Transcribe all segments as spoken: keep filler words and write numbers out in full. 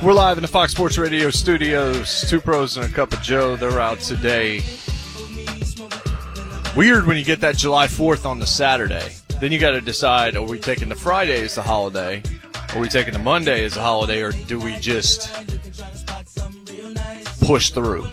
We're live in the Fox Sports Radio studios. Two pros and a cup of Joe. They're out today. Weird when you get that July fourth on the Saturday. Then you got to decide, are we taking the Friday as the holiday? Are we taking the Monday as a holiday? Or do we just push through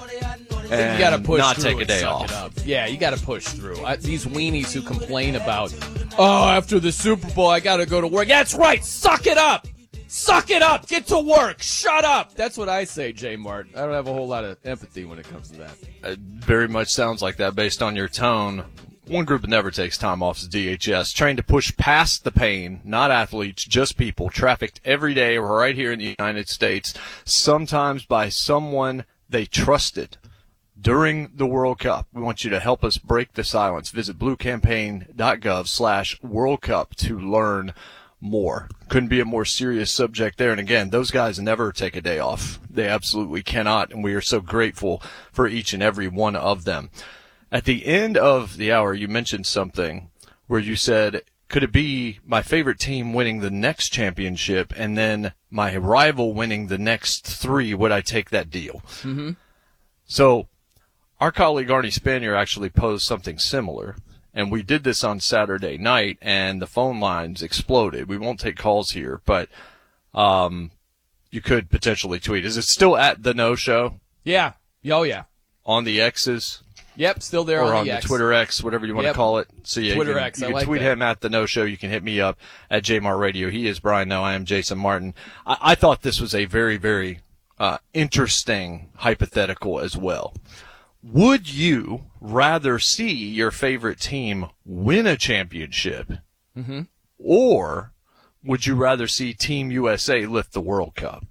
and you gotta push not through take a day suck off? It up. Yeah, you got to push through. I, these weenies who complain about, oh, after the Super Bowl, I got to go to work. That's right. Suck it up. Suck it up. Get to work. Shut up. That's what I say, J. Mart. I don't have a whole lot of empathy when it comes to that. It very much sounds like that based on your tone. One group that never takes time off is D H S, trying to push past the pain, not athletes, just people, trafficked every day right here in the United States, sometimes by someone they trusted during the World Cup. We want you to help us break the silence. Visit bluecampaign.gov slash World Cup to learn more. Couldn't be a more serious subject there. And again, those guys never take a day off. They absolutely cannot, and we are so grateful for each and every one of them. At the end of the hour, you mentioned something where you said, could it be my favorite team winning the next championship and then my rival winning the next three? Would I take that deal? Mm-hmm. So our colleague Arnie Spanier actually posed something similar. And we did this on Saturday night, and the phone lines exploded. We won't take calls here, but um, you could potentially tweet. Is it still at the No Show? Yeah. Oh, yeah. On the X's? Yep, still there or on, on the, the X. Twitter X, whatever you want Yep. to call it. So yeah, Twitter you can, X, you I can like tweet that. him at the No Show. You can hit me up at J Mart Radio. He is Brian No. I am Jason Martin. I, I thought this was a very, very uh, interesting hypothetical as well. Would you rather see your favorite team win a championship, Mm-hmm. or would you rather see Team U S A lift the World Cup?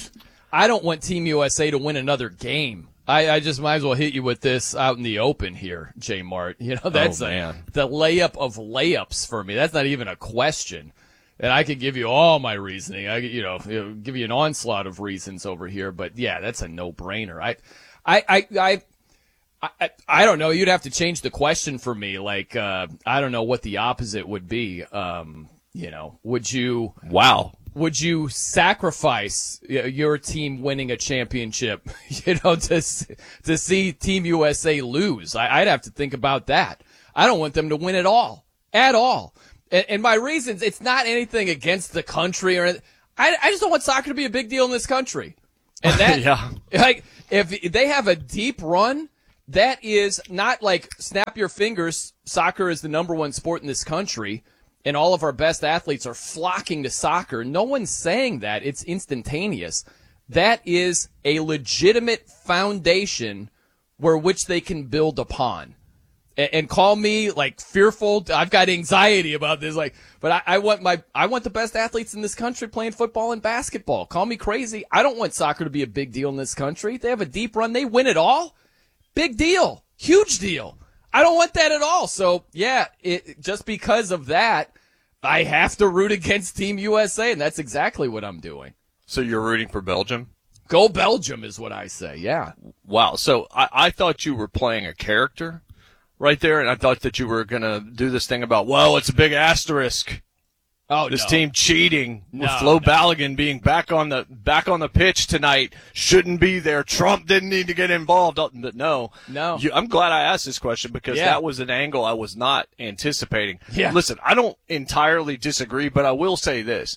I don't want Team U S A to win another game. I, I just might as well hit you with this out in the open here, J. Mart. You know, that's Oh, a- man. the layup of layups for me. That's not even a question. And I could give you all my reasoning. I, could, you know, you know, give you an onslaught of reasons over here. But yeah, that's a no-brainer. I, I, I, I, I, I don't know. You'd have to change the question for me. Like, uh, I don't know what the opposite would be. Um, you know, would you? Wow. Would you sacrifice your team winning a championship, you know, to to see Team U S A lose? I, I'd have to think about that. I don't want them to win at all, at all. And, and my reasons, it's not anything against the country or anything. I, I just don't want soccer to be a big deal in this country. And that, Yeah. like, if they have a deep run, that is not like snap your fingers. Soccer is the number one sport in this country, and all of our best athletes are flocking to soccer. No one's saying that. It's instantaneous. That is a legitimate foundation where which they can build upon. And, and call me like fearful. I've got anxiety about this. Like, but I, I want my I want the best athletes in this country playing football and basketball. Call me crazy. I don't want soccer to be a big deal in this country. They have a deep run. They win it all. Big deal. Huge deal. I don't want that at all. So, yeah, it, just because of that, I have to root against Team U S A, and that's exactly what I'm doing. So you're rooting for Belgium? Go Belgium is what I say, yeah. Wow. So I, I thought you were playing a character right there, and I thought that you were going to do this thing about, well, it's a big asterisk. Oh, This no. team cheating with No, Flo no. Balogun being back on the back on the pitch tonight. Shouldn't be there. Trump didn't need to get involved. But no, No. You, I'm glad I asked this question because Yeah. that was an angle I was not anticipating. Yeah. Listen, I don't entirely disagree, but I will say this: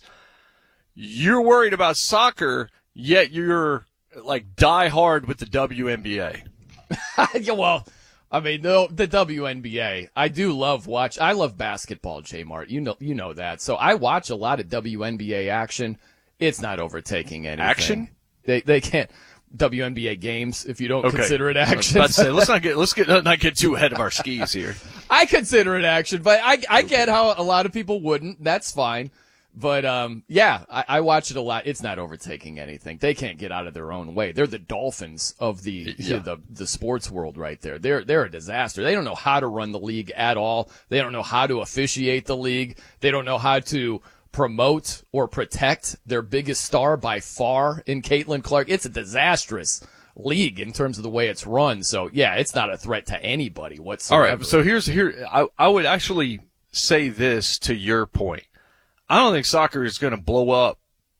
you're worried about soccer, yet you're like die hard with the W N B A. Yeah, well, I mean, the, the W N B A, I do love watch. I love basketball, J Mart. You know, you know that. So I watch a lot of W N B A action. It's not overtaking anything. Action? They they can't W N B A games if you don't Okay. consider it I was action. about to say, let's not get let's get not get too ahead of our skis here. I consider it action, but I I get how a lot of people wouldn't. That's fine. But um, yeah, I, I watch it a lot. It's not overtaking anything. They can't get out of their own way. They're the Dolphins of the Yeah. the the sports world right there. They're they're a disaster. They don't know how to run the league at all. They don't know how to officiate the league. They don't know how to promote or protect their biggest star by far in Caitlin Clark. It's a disastrous league in terms of the way it's run. So yeah, it's not a threat to anybody All whatsoever. right, so here's here I I would actually say this to your point. I don't think soccer is going to blow up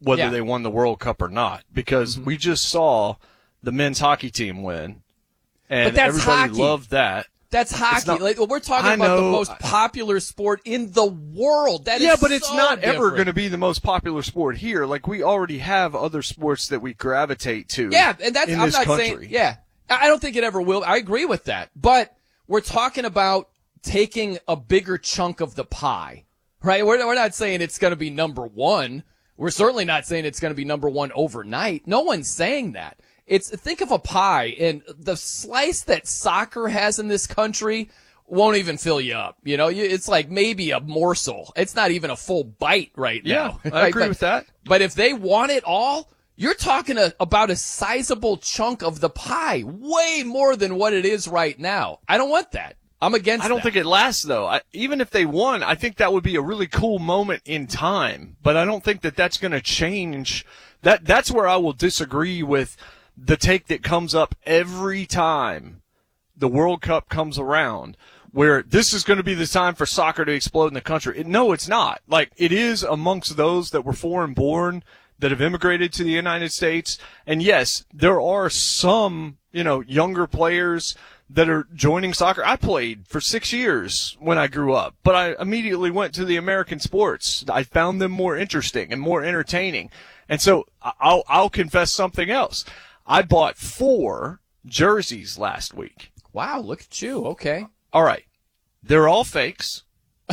whether Yeah. they won the World Cup or not, because Mm-hmm. we just saw the men's hockey team win, and But that's everybody hockey. loved that. That's hockey. not- like, we're talking I about the know. most popular sport in the world. That Yeah, is but it's so not ever different. going to be the most popular sport here. Like, we already have other sports that we gravitate to. Yeah, and that's in I'm this not country. saying. Yeah, I I don't think it ever will. I agree with that. But we're talking about taking a bigger chunk of the pie, right? We're we're not saying it's going to be number one. We're certainly not saying it's going to be number one overnight. No one's saying that. It's think of a pie, and the slice that soccer has in this country won't even fill you up. You know, you, it's like maybe a morsel. It's not even a full bite right Yeah, now. I agree But- with that. But if they want it all, you're talking a, about a sizable chunk of the pie, way more than what it is right now. I don't want that. I'm against I don't that. think it lasts, though. I, even if they won, I think that would be a really cool moment in time. But I don't think that that's going to change. That That's where I will disagree with the take that comes up every time the World Cup comes around, where this is going to be the time for soccer to explode in the country. It, no, it's not. Like, it is amongst those that were foreign born that have immigrated to the United States. And yes, there are some, you know, younger players that are joining soccer. I played for six years when I grew up, but I immediately went to the American sports. I found them more interesting and more entertaining. And so I'll, I'll confess something else. I bought four jerseys last week. Wow, look at you. Okay. All right. They're all fakes.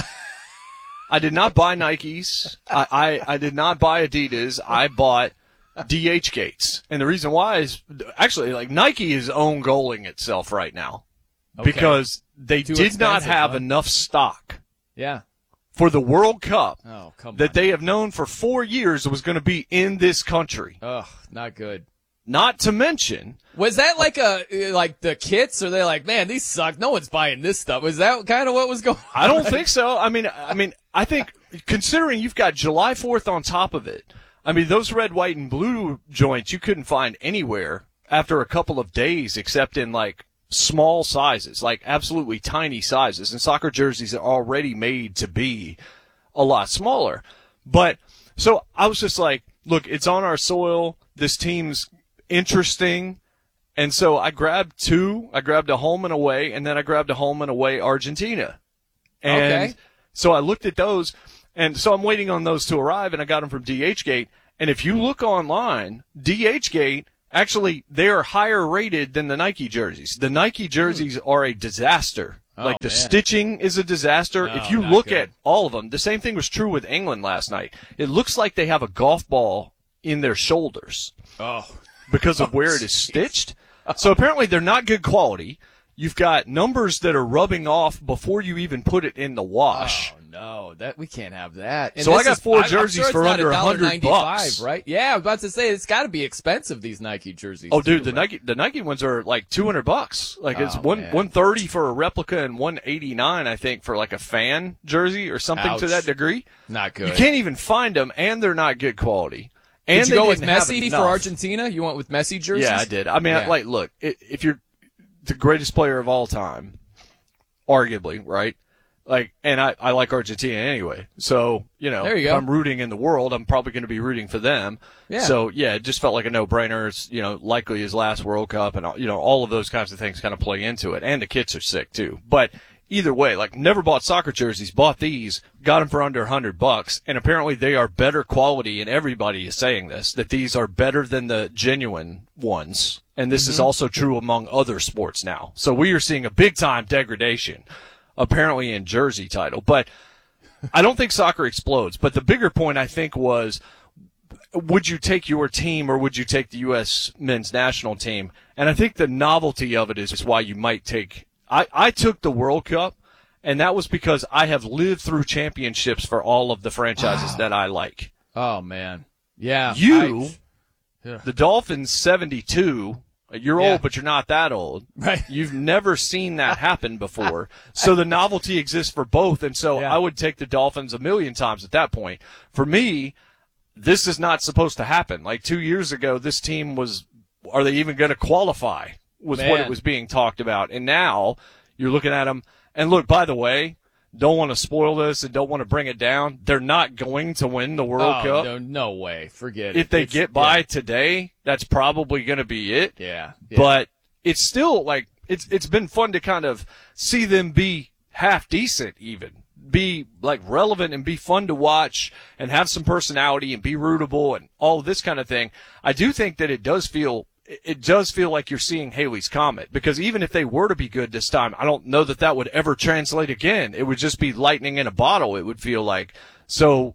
I did not buy Nikes. I, I, I did not buy Adidas. I bought D H Gates. And the reason why is actually like Nike is own goaling itself right now Okay. because they Too did not expensive, have huh? enough stock Yeah. for the World Cup Oh, come that on. they have known for four years was going to be in this country. Ugh, not good. Not to mention, Was that like a like the kits? Or they like, man, these suck. No one's buying this stuff. Was that kind of what was going on? I don't think so. I mean, I mean, I think considering you've got July fourth on top of it, I mean, those red, white, and blue joints you couldn't find anywhere after a couple of days except in like small sizes, like absolutely tiny sizes. And soccer jerseys are already made to be a lot smaller. But so I was just like, look, it's on our soil. This team's interesting. And so I grabbed two. I grabbed a home and away, and then I grabbed a home and away Argentina. And Okay. so I looked at those, and so I'm waiting on those to arrive, and I got them from DHgate. And if you look online, DHgate, actually, they are higher rated than the Nike jerseys. The Nike jerseys are a disaster. Oh, like the man. stitching is a disaster. No, if you not look good. at all of them, the same thing was true with England last night. It looks like they have a golf ball in their shoulders Oh. because of where it is stitched. So apparently they're not good quality. You've got numbers that are rubbing off before you even put it in the wash. Oh no, that we can't have that. And So I this got is- four I'm- I'm jerseys sure it's for not under one dollar one hundred ninety-five, bucks. right? Yeah, I was about to say it's got to be expensive, these Nike jerseys. Oh, dude, too, the right? Nike the Nike ones are like two hundred bucks. Like it's Oh, one man. one thirty for a replica and one eighty nine, I think, for like a fan jersey or something to Ouch. that degree. Not good. You can't even find them, and they're not good quality. And Did you they go with didn't have Messi for enough. Argentina? You went with Messi jerseys? Yeah, I did. I mean, I, Yeah. like, look, i- if you're the greatest player of all time, arguably, right? Like, and I, I like Argentina anyway. So, you know, There you if go. I'm rooting in the world, I'm probably going to be rooting for them. Yeah. So, yeah, it just felt like a no-brainer. It's, you know, likely his last World Cup, and, you know, all of those kinds of things kind of play into it. And the kits are sick, too. But either way, like, never bought soccer jerseys, bought these, got them for under one hundred bucks, and apparently they are better quality, and everybody is saying this, that these are better than the genuine ones. And this Mm-hmm. is also true among other sports now. So we are seeing a big-time degradation, apparently in jersey title. But I don't think soccer explodes. But the bigger point, I think, was, would you take your team or would you take the U S men's national team? And I think the novelty of it is why you might take – I I took the World Cup, and that was because I have lived through championships for all of the franchises that I like. Oh, man. Yeah. You, I- Yeah. the Dolphins seventy-two – you're Yeah. old, but you're not that old. Right. You've never seen that happen before. So the novelty exists for both. And so Yeah. I would take the Dolphins a million times at that point. For me, this is not supposed to happen. Like two years ago, this team was, are they even going to qualify? Was what Man. it was being talked about. And now you're looking at them. And look, by the way, don't want to spoil this and don't want to bring it down, they're not going to win the World oh, Cup. No, no way. Forget it. If they It's, get by yeah. today, that's probably going to be it. Yeah, yeah. But it's still like it's it's been fun to kind of see them be half decent, even be like relevant and be fun to watch and have some personality and be rootable and all of this kind of thing. I do think that it does feel it does feel like you're seeing Haley's Comet, because even if they were to be good this time, I don't know that that would ever translate again. It would just be lightning in a bottle, it would feel like. So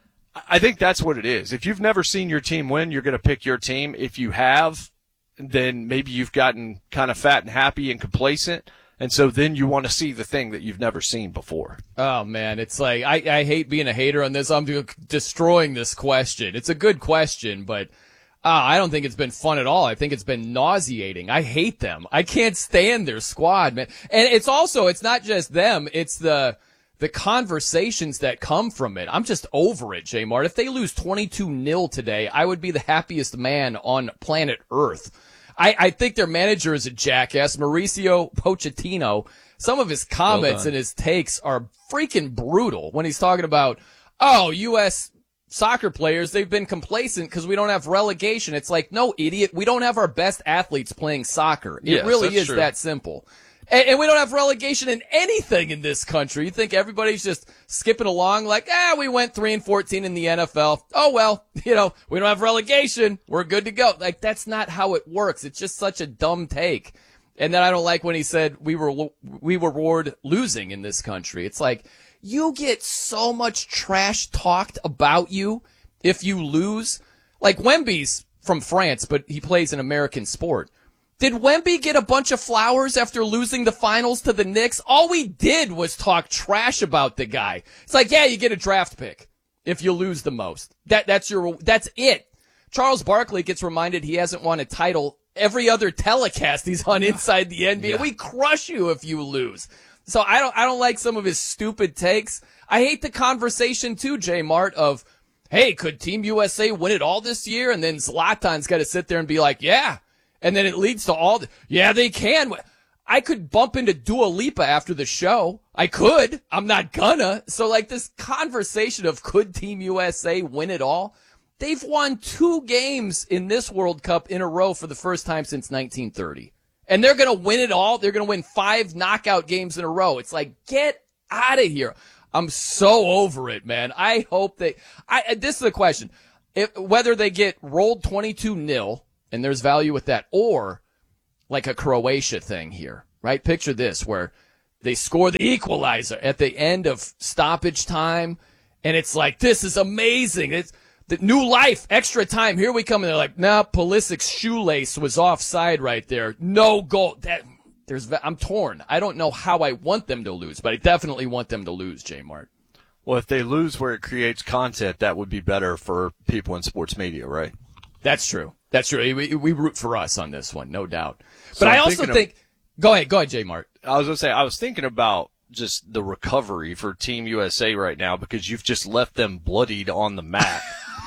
I think that's what it is. If you've never seen your team win, you're going to pick your team. If you have, then maybe you've gotten kind of fat and happy and complacent. And so then you want to see the thing that you've never seen before. Oh, man, it's like I, I hate being a hater on this. I'm destroying this question. It's a good question, but uh, I don't think it's been fun at all. I think it's been nauseating. I hate them. I can't stand their squad, man. And it's also, it's not just them. It's the the conversations that come from it. I'm just over it, J Mart. If they lose twenty-two nil today, I would be the happiest man on planet Earth. I, I think their manager is a jackass, Mauricio Pochettino. Some of his comments well and his takes are freaking brutal when he's talking about, oh, U S soccer players, they've been complacent because we don't have relegation. It's like, no, idiot, we don't have our best athletes playing soccer. It yes, really is true. that simple. And, and we don't have relegation in anything in this country. You think everybody's just skipping along like, ah, we went three and fourteen in the N F L. Oh, well, you know, we don't have relegation. We're good to go. Like, that's not how it works. It's just such a dumb take. And then I don't like when he said we were, we reward losing in this country. It's like, you get so much trash talked about you if you lose. Like, Wemby's from France, but he plays an American sport. Did Wemby get a bunch of flowers after losing the finals to the Knicks? All we did was talk trash about the guy. It's like, yeah, you get a draft pick if you lose the most. That, that's your, that's it. Charles Barkley gets reminded he hasn't won a title every other telecast he's on inside the N B A. Yeah. We crush you if you lose. So I don't, I don't like some of his stupid takes. I hate the conversation too, J Mart, of, hey, could Team U S A win it all this year? And then Zlatan's got to sit there and be like, yeah. And then it leads to all, the, yeah, they can. I could bump into Dua Lipa after the show. I could. I'm not gonna. So like this conversation of could Team U S A win it all? They've won two games in this World Cup in a row for the first time since nineteen thirty. And they're going to win it all. They're going to win five knockout games in a row. It's like, get out of here. I'm so over it, man. I hope they, I, this is the question. If, whether they get rolled twenty-two nil, and there's value with that, or like a Croatia thing here, right? Picture this, where they score the equalizer at the end of stoppage time. And it's like, this is amazing. It's the new life, extra time. Here we come. And they're like, nah, Pulisic's shoelace was offside right there. No goal. That there's, I'm torn. I don't know how I want them to lose, but I definitely want them to lose, J Mart. Well, if they lose where it creates content, that would be better for people in sports media, right? That's true. That's true. We, we root for us on this one, no doubt. So but I'm I also think, of, go ahead, go ahead, J Mart. I was going to say, I was thinking about just the recovery for Team U S A right now, because you've just left them bloodied on the mat.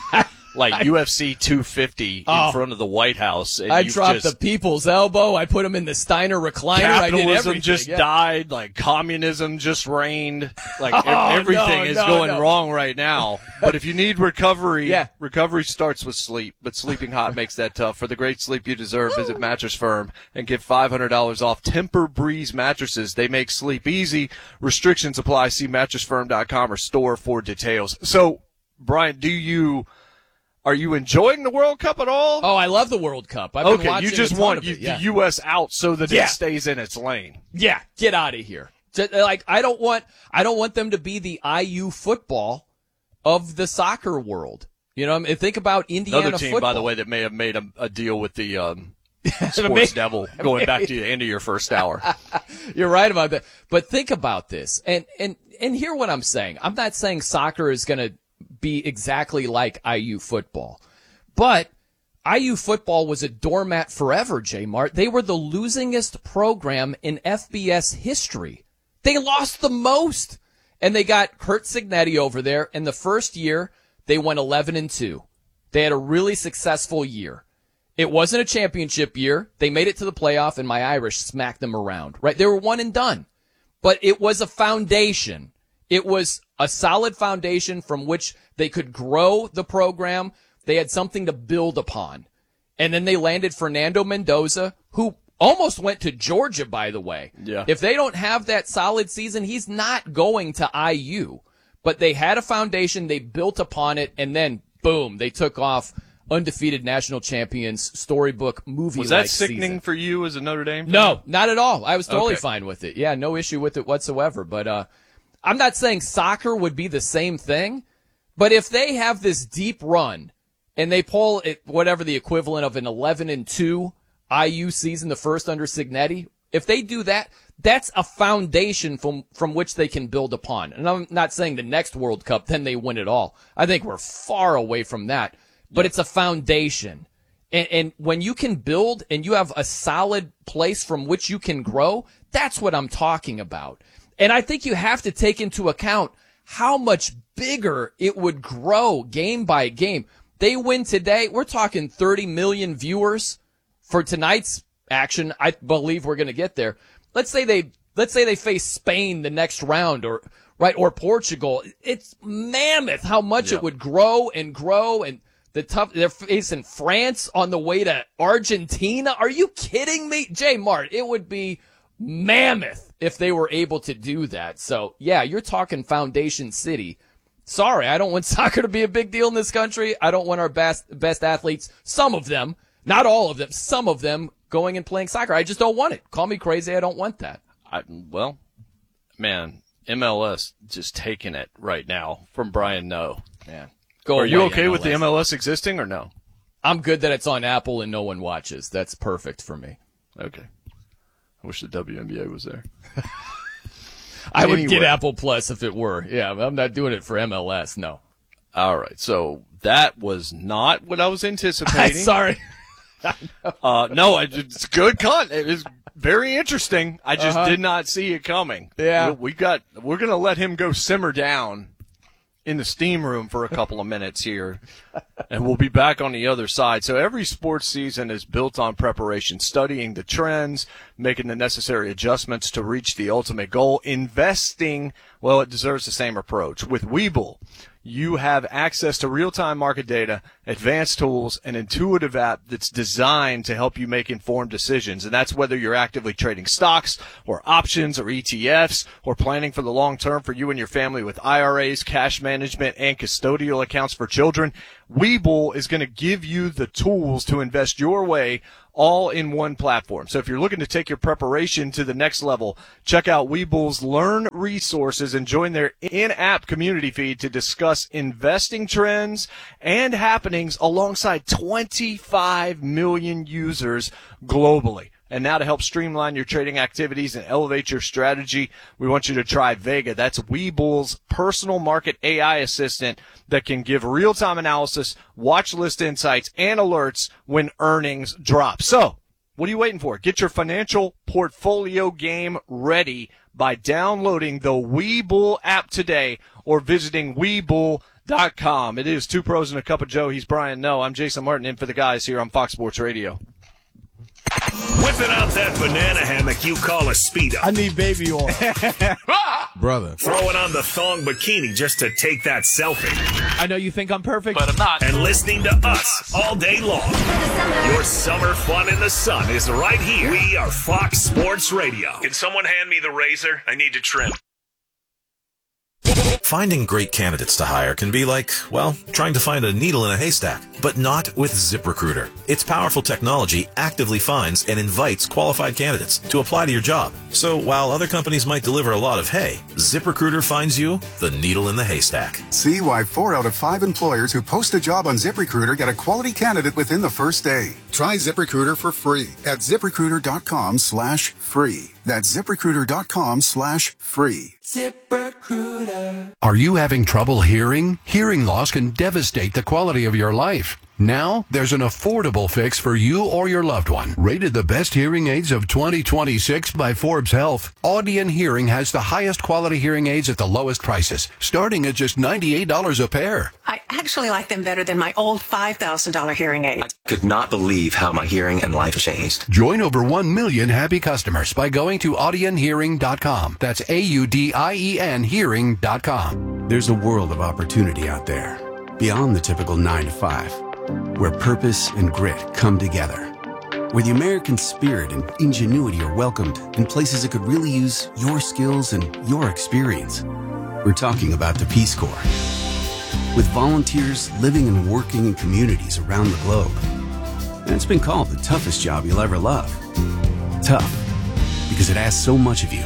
Like I, U F C two fifty oh, in front of the White House. And I dropped just, the people's elbow. I put them in the Steiner recliner. Capitalism I did everything. just yeah. died. Like communism just reigned. Like oh, everything no, is no, going no. wrong right now. But if you need recovery, yeah. recovery starts with sleep. But sleeping hot makes that tough. For the great sleep you deserve, visit Mattress Firm and get five hundred dollars off Temper Breeze mattresses. They make sleep easy. Restrictions apply. See mattress firm dot com or store for details. So, Brian, do you... Are you enjoying the World Cup at all? Oh, I love the World Cup. I've okay, been watching you just a ton want of you, it. Yeah. the U S out so that yeah. it stays in its lane. Yeah, get out of here. Just, like I don't want, I don't want them to be the I U football of the soccer world. You know, I mean, think about Indiana Another team, football. by the way, that may have made a, a deal with the um, Sports Devil. Going back to the end of your first hour. You're right about that. But think about this, and and and hear what I'm saying. I'm not saying soccer is going to be exactly like I U football. But I U football was a doormat forever, J Mart. They were the losingest program in F B S history. They lost the most. And they got Curt Cignetti over there. And the first year, they went eleven and two. They had a really successful year. It wasn't a championship year. They made it to the playoff, and my Irish smacked them around, right? They were one and done. But it was a foundation. It was a solid foundation from which they could grow the program. They had something to build upon. And then they landed Fernando Mendoza, who almost went to Georgia, by the way. Yeah. If they don't have that solid season, he's not going to I U. But they had a foundation, they built upon it, and then, boom, they took off undefeated national champions, storybook movie. Was that sickening season. For you as a Notre Dame fan? No, not at all. I was totally okay. fine with it. Yeah, no issue with it whatsoever. But uh, I'm not saying soccer would be the same thing, but if they have this deep run and they pull it, whatever the equivalent of an eleven and two I U season, the first under Cignetti, if they do that, that's a foundation from from which they can build upon. And I'm not saying the next World Cup, then they win it all. I think we're far away from that. But it's a foundation. And, and when you can build and you have a solid place from which you can grow, that's what I'm talking about. And I think you have to take into account how much bigger it would grow game by game. They win today. We're talking thirty million viewers for tonight's action. I believe we're going to get there. Let's say they, let's say they face Spain the next round or, right, or Portugal. It's mammoth how much yep. it would grow and grow. And the tough, they're facing France on the way to Argentina. Are you kidding me? Jay Mart, it would be mammoth if they were able to do that. So yeah, you're talking Foundation City. Sorry, I don't want soccer to be a big deal in this country. I don't want our best, best athletes, some of them, not all of them, some of them going and playing soccer. I just don't want it. Call me crazy. I don't want that. I, well, man, M L S just taking it right now from Brian No. Man. Go Are away, you okay M L S. with the M L S existing or no? I'm good that it's on Apple and no one watches. That's perfect for me. Okay. I wish the W N B A was there. I anyway. would get Apple Plus if it were. Yeah, I'm not doing it for M L S, no. All right. So that was not what I was anticipating. Sorry. uh, no, it's good content. It is very interesting. I just uh-huh. did not see it coming. Yeah. We, we got, we're going to let him go simmer down in the steam room for a couple of minutes here, and we'll be back on the other side. So every sports season is built on preparation, studying the trends, making the necessary adjustments to reach the ultimate goal. Investing, well, it deserves the same approach. With Webull, you have access to real-time market data, advanced tools, an intuitive app that's designed to help you make informed decisions. And that's whether you're actively trading stocks or options or E T Fs or planning for the long term for you and your family with I R As, cash management, and custodial accounts for children. Webull is going to give you the tools to invest your way all in one platform. So if you're looking to take your preparation to the next level, check out Webull's Learn resources and join their in-app community feed to discuss investing trends and happenings alongside twenty-five million users globally. And now to help streamline your trading activities and elevate your strategy, we want you to try Vega. That's Webull's personal market A I assistant that can give real-time analysis, watch list insights, and alerts when earnings drop. So, what are you waiting for? Get your financial portfolio game ready by downloading the Webull app today or visiting Webull dot com. It is Two Pros and a Cup of Joe. He's Brian Noe. I'm Jason Martin in for the guys here on Fox Sports Radio. Whipping out that banana hammock you call a Speedo. I need baby oil. Brother. Throwing on the thong bikini just to take that selfie. I know you think I'm perfect, but I'm not. And listening to us all day long. Your summer fun in the sun is right here. We are Fox Sports Radio. Can someone hand me the razor? I need to trim. Finding great candidates to hire can be like, well, trying to find a needle in a haystack, but not with ZipRecruiter. Its powerful technology actively finds and invites qualified candidates to apply to your job. So while other companies might deliver a lot of hay, ZipRecruiter finds you the needle in the haystack. See why four out of five employers who post a job on ZipRecruiter get a quality candidate within the first day. Try ZipRecruiter for free at ZipRecruiter.com slash free. That's ZipRecruiter.com slash free. ZipRecruiter. Are you having trouble hearing? Hearing loss can devastate the quality of your life. Now, there's an affordable fix for you or your loved one. Rated the best hearing aids of twenty twenty-six by Forbes Health, Audion Hearing has the highest quality hearing aids at the lowest prices, starting at just ninety-eight dollars a pair. I actually like them better than my old five thousand dollars hearing aid. I could not believe how my hearing and life changed. Join over one million happy customers by going to audion hearing dot com. That's A U D I E N hearing dot com. There's a world of opportunity out there, beyond the typical nine to five. Where purpose and grit come together. Where the American spirit and ingenuity are welcomed in places that could really use your skills and your experience. We're talking about the Peace Corps. With volunteers living and working in communities around the globe. And it's been called the toughest job you'll ever love. Tough, because it asks so much of you.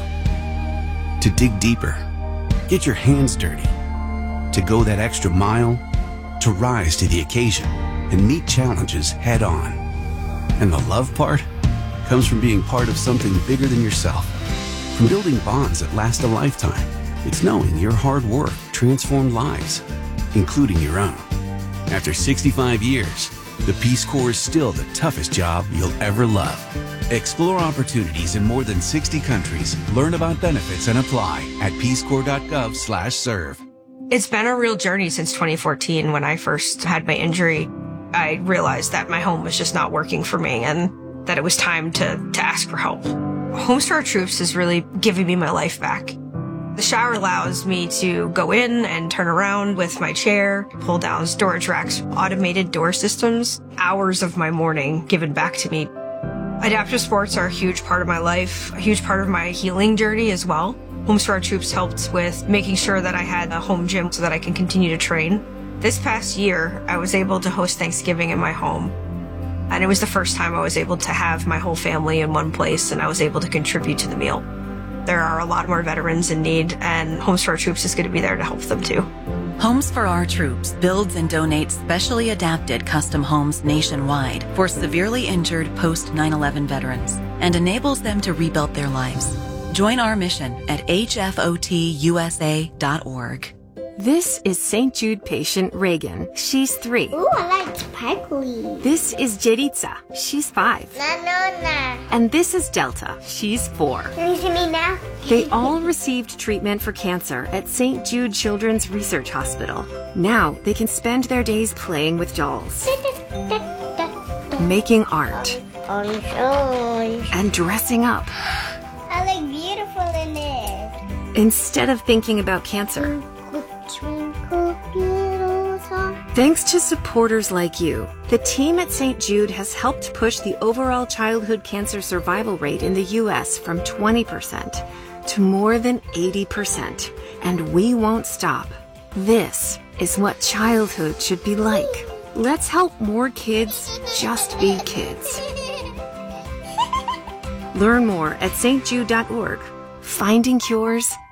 To dig deeper, get your hands dirty, to go that extra mile, to rise to the occasion and meet challenges head on. And the love part comes from being part of something bigger than yourself. From building bonds that last a lifetime. It's knowing your hard work transformed lives, including your own. After sixty-five years, the Peace Corps is still the toughest job you'll ever love. Explore opportunities in more than sixty countries. Learn about benefits and apply at peace corps dot gov slash serve. It's been a real journey since twenty fourteen. When I first had my injury, I realized that my home was just not working for me and that it was time to, to ask for help. Homes for Our Troops is really giving me my life back. The shower allows me to go in and turn around with my chair, pull down storage racks, automated door systems, hours of my morning given back to me. Adaptive sports are a huge part of my life, a huge part of my healing journey as well. Homes for Our Troops helped with making sure that I had a home gym so that I can continue to train. This past year, I was able to host Thanksgiving in my home. And it was the first time I was able to have my whole family in one place and I was able to contribute to the meal. There are a lot more veterans in need and Homes for Our Troops is going to be there to help them too. Homes for Our Troops builds and donates specially adapted custom homes nationwide for severely injured post nine eleven veterans and enables them to rebuild their lives. Join our mission at H F O T U S A dot org. This is Saint Jude patient Reagan. She's three. Ooh, I like sparkly. This is Jeritza. She's five. No, no, no. And this is Delta. She's four. Can you see me now? They all received treatment for cancer at Saint Jude Children's Research Hospital. Now they can spend their days playing with dolls, making art, and dressing up. I look beautiful in it. Instead of thinking about cancer. Thanks to supporters like you, the team at Saint Jude has helped push the overall childhood cancer survival rate in the U S from twenty percent to more than eighty percent. And we won't stop. This is what childhood should be like. Let's help more kids just be kids. Learn more at S T jude dot org. Finding cures